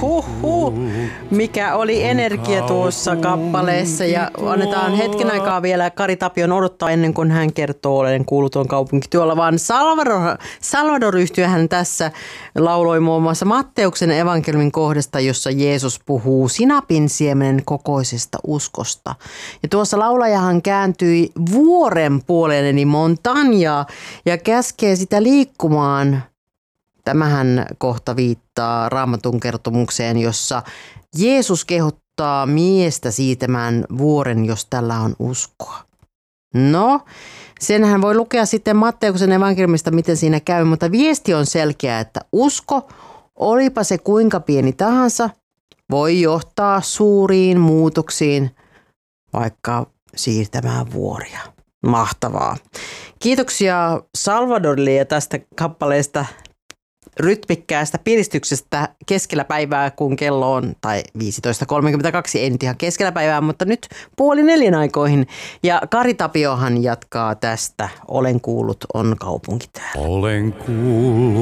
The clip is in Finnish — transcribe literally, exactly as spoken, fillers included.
Huhhuh. Mikä oli energia tuossa kappaleessa. Ja annetaan hetken aikaa vielä Kari Tapion odottaa ennen kuin hän kertoo Olen kuuluton kaupunki tuolla. Vaan Salvador, Salvador-yhtyehän tässä lauloi muun muassa Matteuksen evankeliumin kohdasta, jossa Jeesus puhuu sinapin siemenen kokoisesta uskosta. Ja tuossa laulajahan kääntyi vuoren puoleen eli Montagnaa ja käskee sitä liikkumaan. Tämähän kohta viittaa Raamatun kertomukseen, jossa Jeesus kehottaa miestä siitemään vuoren, jos tällä on uskoa. No, senhän voi lukea sitten Matteuksen evankeliumista, miten siinä käy, mutta viesti on selkeä, että usko, olipa se kuinka pieni tahansa, voi johtaa suuriin muutoksiin, vaikka siirtämään vuoria. Mahtavaa. Kiitoksia Salvadorille ja tästä kappaleesta. Rytmikkäästä piristyksestä keskellä päivää, kun kello on, tai viisitoista kolmekymmentäkaksi, ei nyt ihan keskellä päivää, mutta nyt puoli neljän aikoihin. Ja Kari Tapiohan jatkaa tästä. Olen kuullut, on kaupunki täällä. Olen kuullut.